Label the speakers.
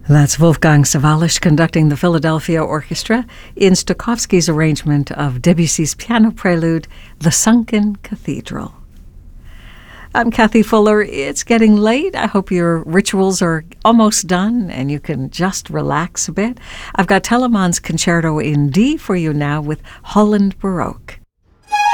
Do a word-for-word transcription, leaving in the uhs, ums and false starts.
Speaker 1: That's Wolfgang Sawallisch conducting the Philadelphia Orchestra in Stokowski's arrangement of Debussy's piano prelude, The Sunken Cathedral. I'm Kathy Fuller. It's getting late. I hope your rituals are almost done and you can just relax a bit. I've got Telemann's Concerto in D for you now with Holland Baroque.